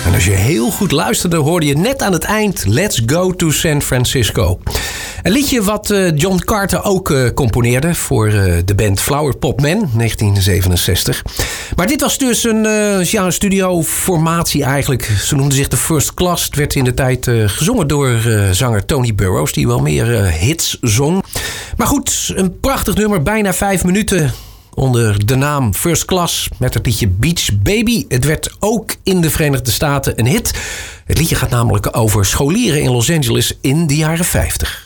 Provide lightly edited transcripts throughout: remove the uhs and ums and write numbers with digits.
En als je heel goed luisterde, hoorde je net aan het eind Let's Go to San Francisco. Een liedje wat John Carter ook componeerde voor de band Flower Pot Man, 1967. Maar dit was dus een studioformatie eigenlijk. Ze noemden zich de First Class. Het werd in de tijd gezongen door zanger Tony Burrows, die wel meer hits zong. Maar goed, een prachtig nummer, bijna 5 minuten... onder de naam First Class met het liedje Beach Baby. Het werd ook in de Verenigde Staten een hit. Het liedje gaat namelijk over scholieren in Los Angeles in de jaren 50.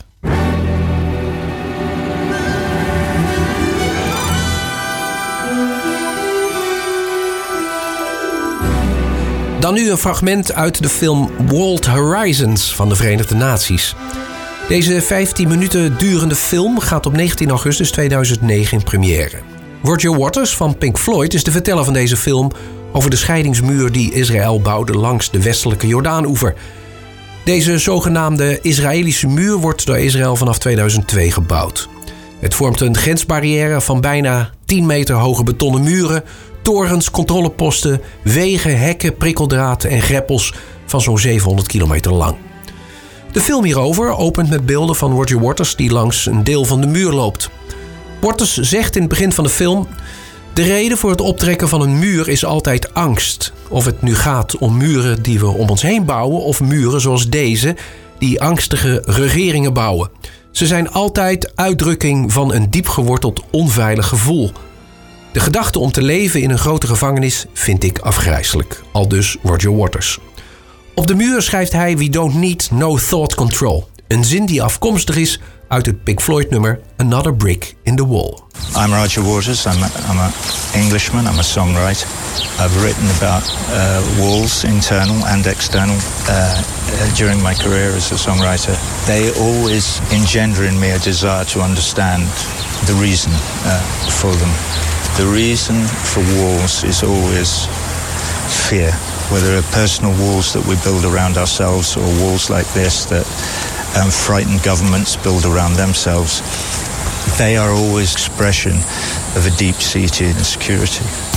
Dan nu een fragment uit de film World Horizons van de Verenigde Naties. Deze 15 minuten durende film gaat op 19 augustus 2009 in première. Roger Waters van Pink Floyd is de verteller van deze film over de scheidingsmuur die Israël bouwde langs de westelijke Jordaanoever. Deze zogenaamde Israëlische muur wordt door Israël vanaf 2002 gebouwd. Het vormt een grensbarrière van bijna 10 meter hoge betonnen muren, torens, controleposten, wegen, hekken, prikkeldraad en greppels van zo'n 700 kilometer lang. De film hierover opent met beelden van Roger Waters die langs een deel van de muur loopt. Waters zegt in het begin van de film: de reden voor het optrekken van een muur is altijd angst. Of het nu gaat om muren die we om ons heen bouwen of muren zoals deze die angstige regeringen bouwen. Ze zijn altijd uitdrukking van een diep geworteld onveilig gevoel. De gedachte om te leven in een grote gevangenis vind ik afgrijselijk. Aldus Roger Waters. Op de muur schrijft hij: we don't need no thought control. Een zin die afkomstig is uit het Pink Floyd nummer Another Brick in the Wall. I'm Roger Waters. I'm an Englishman. I'm a songwriter. I've written about walls, internal and external, during my career as a songwriter. They always engender in me a desire to understand the reason for them. The reason for walls is always fear. Whether they're personal walls that we build around ourselves or walls like this that frightened governments build around themselves, they are always expression of a deep-seated insecurity.